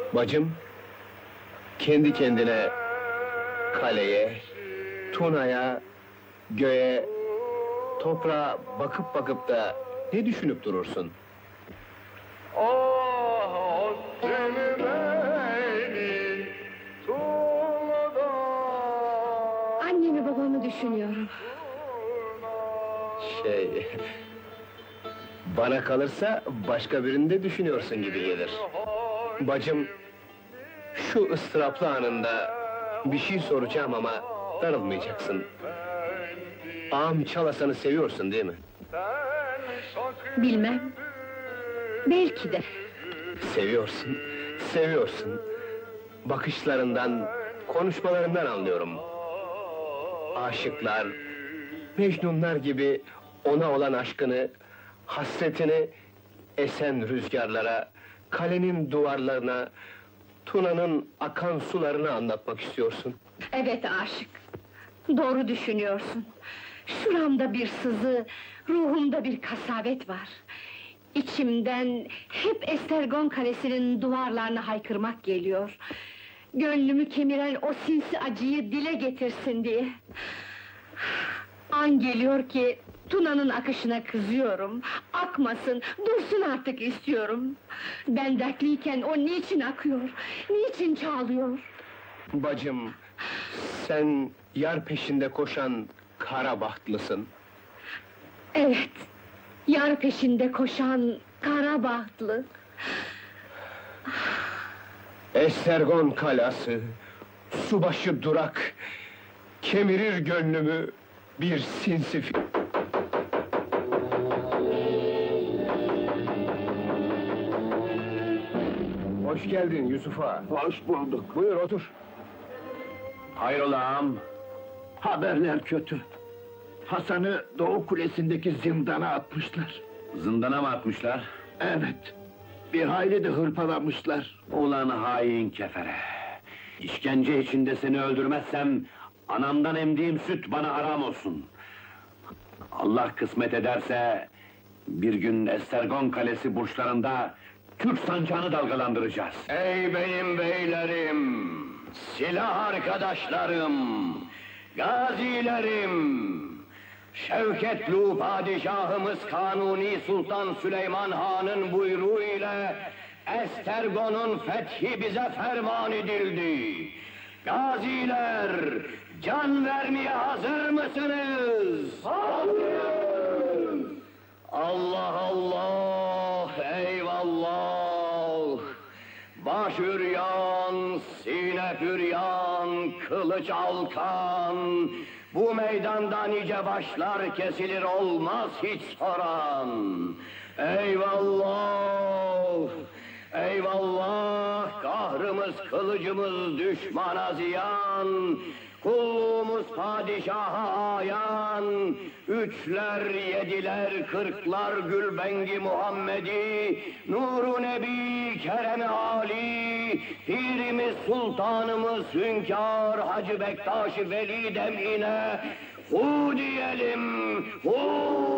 Bacım, kendi kendine kaleye, Tuna'ya, göğe, toprağa bakıp bakıp da ne düşünüp durursun? Ah seni beni Tuna'dan. Annemi babamı düşünüyorum. Bana kalırsa başka birini de düşünüyorsun gibi gelir. Bacım, şu ıstıraplı anında bir şey soracağım ama darılmayacaksın. Ağam Çalasan'ı seviyorsun değil mi? Bilmem. Belki de. Seviyorsun, seviyorsun. Bakışlarından, konuşmalarından anlıyorum. Aşıklar, Mecnunlar gibi ona olan aşkını, hasretini esen rüzgarlara, kalenin duvarlarına, Tuna'nın akan sularına anlatmak istiyorsun. Evet aşık. Doğru düşünüyorsun. Şuramda bir sızı, ruhumda bir kasavet var. İçimden hep Estergon Kalesi'nin duvarlarına haykırmak geliyor. Gönlümü kemiren o sinsi acıyı dile getirsin diye. An geliyor ki Tuna'nın akışına kızıyorum. Akmasın, dursun artık istiyorum. Ben dertliyken o niçin akıyor, niçin çağlıyor? Bacım, sen yar peşinde koşan kara bahtlısın. Evet, yar peşinde koşan kara bahtlı. Estergon kalası, subaşı durak, kemirir gönlümü bir sinsi Hoş geldin Yusuf Ağa. Hoş bulduk. Buyur otur. Hayrola ağam? Haberler kötü. Hasan'ı Doğu Kulesi'ndeki zindana atmışlar. Zindana mı atmışlar? Evet. Bir hayli de hırpalamışlar. Ulan hain kefere! İşkence içinde seni öldürmezsem, anamdan emdiğim süt bana haram olsun. Allah kısmet ederse, bir gün Estergon Kalesi burçlarında Türk sancağını dalgalandıracağız. Ey benim beylerim, silah arkadaşlarım, gazilerim! Şevketli padişahımız Kanuni Sultan Süleyman Han'ın buyruğu ile Estergon'un fethi bize ferman edildi. Gaziler, can vermeye hazır mısınız? Hazırız! Allah Allah, eyvallah! Baş üryan, sine püryan, kılıç alkan, bu meydanda nice başlar kesilir olmaz hiç soran. Eyvallah! Eyvallah! Kahrımız, kılıcımız düşmana ziyan, kulluğumuz padişaha ayan, üçler, yediler, kırklar Gülbengi Muhammedi, Nuru Nebi, Kerem-i Ali, Pirimiz Sultanımız Hünkâr Hacı Bektaş-ı Veli demine hu diyelim, hu!